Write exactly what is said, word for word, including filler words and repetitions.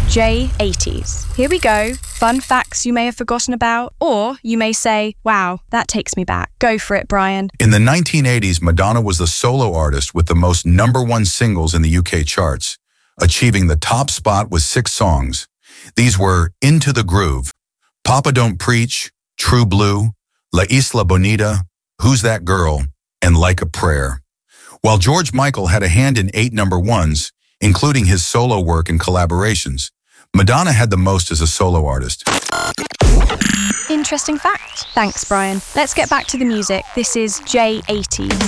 J eighties. Here we go. Fun facts you may have forgotten about, or you may say, wow, that takes me back. Go for it, Brian. In the nineteen eighties, Madonna was the solo artist with the most number one singles in the U K charts, achieving the top spot with six songs. These were Into the Groove, Papa Don't Preach, True Blue, La Isla Bonita, Who's That Girl, and Like a Prayer. While George Michael had a hand in eight number ones, including his solo work and collaborations, Madonna had the most as a solo artist. Interesting fact. Thanks, Brian. Let's get back to the music. This is J eighties.